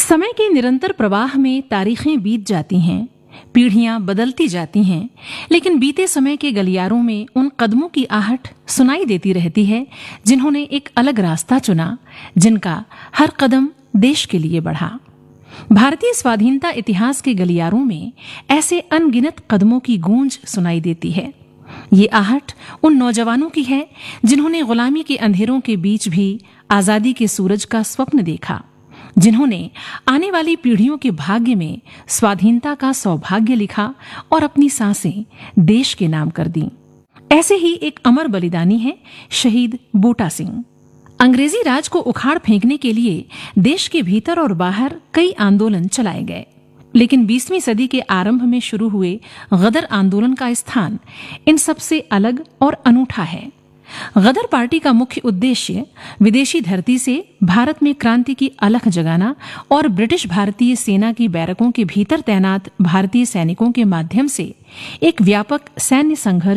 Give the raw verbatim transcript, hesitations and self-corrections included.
समय के निरंतर प्रवाह में तारीखें बीत जाती हैं, पीढ़ियां बदलती जाती हैं, लेकिन बीते समय के गलियारों में उन कदमों की आहट सुनाई देती रहती है जिन्होंने एक अलग रास्ता चुना, जिनका हर कदम देश के लिए बढ़ा। भारतीय स्वाधीनता इतिहास के गलियारों में ऐसे अनगिनत कदमों की गूंज सुनाई देती है। ये आहट उन नौजवानों की है जिन्होंने गुलामी के अंधेरों के बीच भी आजादी के सूरज का स्वप्न देखा, जिन्होंने आने वाली पीढ़ियों के भाग्य में स्वाधीनता का सौभाग्य लिखा और अपनी सांसें देश के नाम कर दी। ऐसे ही एक अमर बलिदानी है शहीद बूटा सिंह। अंग्रेजी राज को उखाड़ फेंकने के लिए देश के भीतर और बाहर कई आंदोलन चलाए गए, लेकिन बीसवीं सदी के आरंभ में शुरू हुए गदर आंदोलन का स्थान इन सबसे अलग और अनूठा है। गदर पार्टी का मुख्य उद्देश्य विदेशी धरती से भारत में क्रांति की अलख जगाना और ब्रिटिश भारतीय सेना की बैरकों के भीतर तैनात भारतीय सैनिकों के माध्यम से एक व्यापक सैन्य संघर्ष